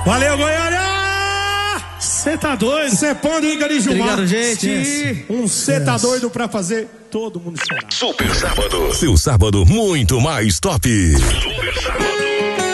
Valeu, Goiânia! Você tá doido? Cepando o Igor e Gilmar. Obrigado, gente. Cê tá doido pra fazer todo mundo chorar. Super Sábado. Seu sábado muito mais top. Super Sábado.